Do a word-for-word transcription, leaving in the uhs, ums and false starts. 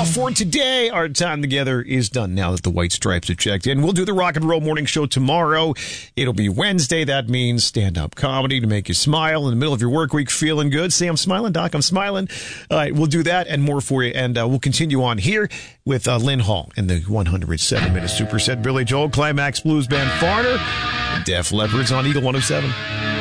Well, for today, our time together is done now that the White Stripes have checked in. We'll do the Rock and Roll Morning Show tomorrow. It'll be Wednesday. That means stand-up comedy to make you smile in the middle of your work week, feeling good. Say, I'm smiling, Doc. I'm smiling. All right, we'll do that and more for you. And uh, we'll continue on here with uh, Lynn Hall and the one hundred seven minute superset. Billy Joel, Climax Blues Band, Farner, Def Leppard's on Eagle one oh seven.